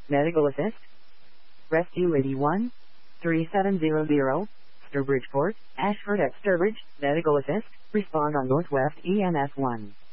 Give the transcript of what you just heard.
Medical assist. Rescue 81. 3700. Sturbridge Court, Ashford at Sturbridge. Medical assist. Respond on Northwest EMS 1.